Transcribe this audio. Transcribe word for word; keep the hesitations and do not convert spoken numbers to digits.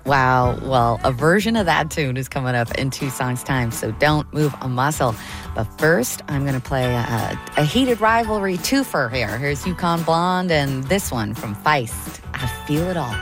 Wow. Well, a version of that tune is coming up in two songs' time, so don't move a muscle. But first, I'm going to play a, a heated rivalry twofer here. Here's Yukon Blonde and this one from Feist. I Feel It All.